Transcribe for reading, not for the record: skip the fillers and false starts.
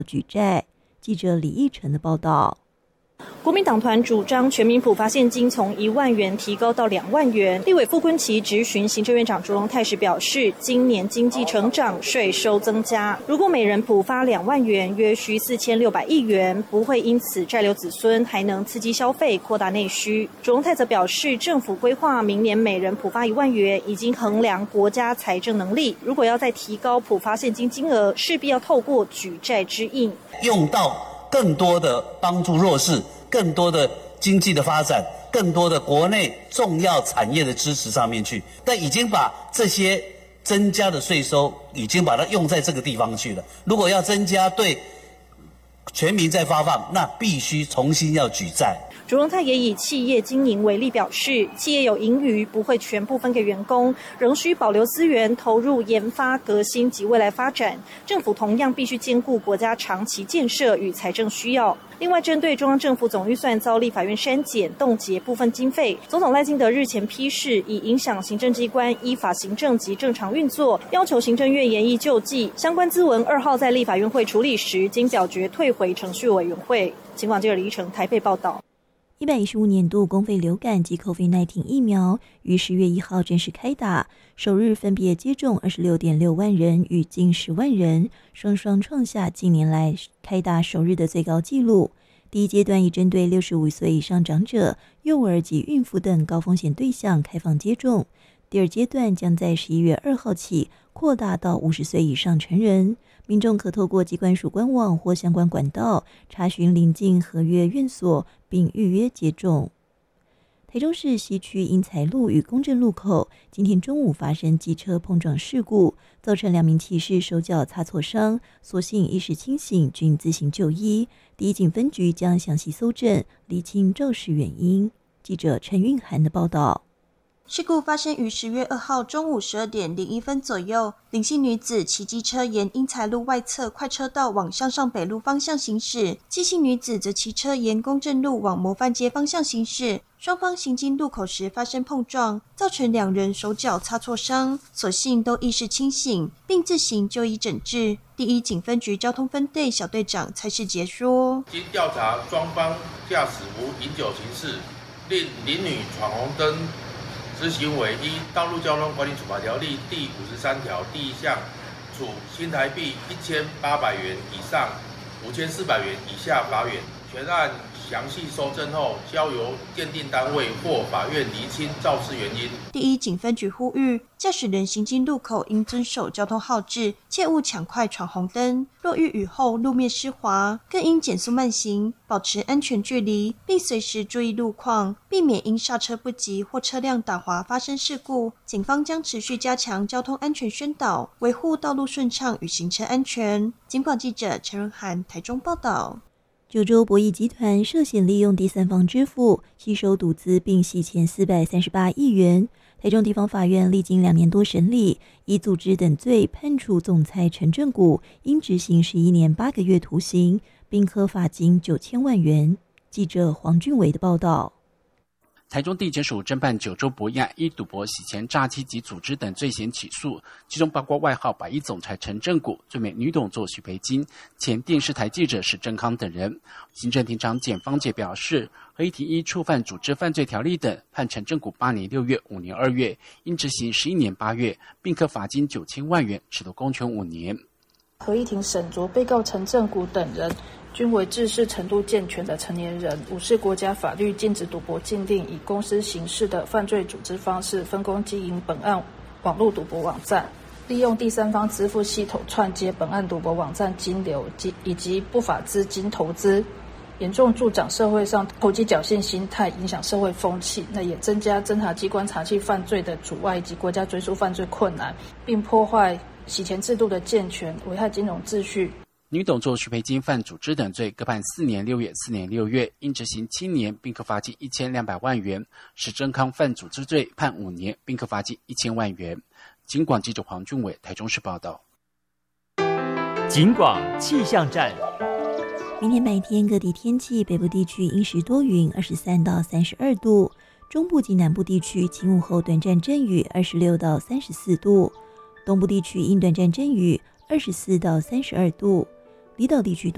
举债。记者李义成的报道。 国民党团主张全民普发现金从1万元提高到2万元。立委傅昆萁质询行政院长卓荣泰时表示，今年经济成长，税收增加，如果每人普发2万元，约需4600亿元，不会因此债留子孙，还能刺激消费，扩大内需。卓荣泰则表示，政府规划明年每人普发1万元，已经衡量国家财政能力，如果要再提高普发现金金额，势必要透过举债支应， 用到更多的帮助弱势，更多的经济的发展，更多的国内重要产业的支持上面去，但已经把这些增加的税收已经把它用在这个地方去了。如果要增加对全民再发放，那必须重新要举债。 卓荣泰也以企业经营为例，表示企业有盈余不会全部分给员工，仍需保留资源投入研发革新及未来发展。政府同样必须兼顾国家长期建设与财政需要。另外，针对中央政府总预算遭立法院删减冻结部分经费，总统赖清德日前批示，以影响行政机关依法行政及正常运作，要求行政院研议救济。相关资文2号在立法院会处理时，经表决退回程序委员会。警广记者李依成台北报道。 115年度公费流感及 COVID-19 疫苗于10月1号正式开打，首日分别接种26.6万人与近10万人，双双创下近年来开打首日的最高纪录。第一阶段已针对65岁以上长者、幼儿及孕妇等高风险对象开放接种。第二阶段将在11月2号起扩大到50岁以上成人，民众可透过疾管署官网或相关管道查询邻近合约院所，并预约接种。台中市西区英才路与公正路口今天中午发生机车碰撞事故，造成2名骑士手脚擦挫伤，所幸意识清醒，均自行就医。第一警分局将详细搜证，厘清肇事原因。记者陈韵涵的报道。 事故发生于10月2号中午12点01分左右，林姓女子骑机车沿英才路外侧快车道往向上北路方向行驶，纪姓女子则骑车沿公正路往模范街方向行驶，双方行经路口时发生碰撞，造成2人手脚擦挫伤，所幸都意识清醒，并自行就医诊治。第一警分局交通分队小队长蔡世杰说： 经调查，双方驾驶无饮酒情事，令林女闯红灯，执行为依《道路交通管理处罚条例》第53条第1项，处新台币1800元以上5400元以下罚锾。全案详细搜证后，交由鉴定单位或法院厘清肇事原因。 第一警分局呼吁，驾驶人行经路口应遵守交通号志，切勿抢快闯红灯。若遇雨后路面湿滑，更应减速慢行，保持安全距离，并随时注意路况，避免因刹车不及或车辆打滑发生事故。警方将持续加强交通安全宣导，维护道路顺畅与行车安全。警广记者陈润涵台中报道。 九州博弈集团涉嫌利用第三方支付吸收赌资并洗钱438亿元，台中地方法院历经2年多审理，以组织等罪判处总裁陈正谷应执行11年8个月徒刑，并科罚金9000万元。记者黄俊伟的报道。 台中地检署侦办九州博弈案依赌博、洗钱、诈欺及组织等罪嫌起诉，其中包括外号百亿总裁陈正谷、最美女董座许培金、前电视台记者史正康等人。行政庭长简芳姐表示，合议庭依触犯组织犯罪条例等，判陈正谷8年6月、5年2月，应执行11年8月，并科罚金9000万元，褫夺公权5年。 合议庭审酌被告陈正谷等人均为知识程度健全的成年人，无视国家法律禁止赌博禁令，以公司形式的犯罪组织方式分工经营本案网络赌博网站，利用第三方支付系统串接本案赌博网站金流以及不法资金投资，严重助长社会上投机侥幸心态，影响社会风气，那也增加侦查机关查缉犯罪的阻碍以及国家追诉犯罪困难，并破坏洗钱制度的健全，危害金融秩序。 女董座许培金犯组织等罪，各判4年6月、4年6月，应执行7年，并科罚金1200万元。史正康犯组织罪，判5年，并科罚金1000万元。警广记者黄俊伟台中市报道。 警广气象站。 明天白天各地天气，北部地区阴时多云，23到32度；中部及南部地区晴午后短暂阵雨，26到34度；东部地区阴短暂阵雨，24到32度；离岛地区多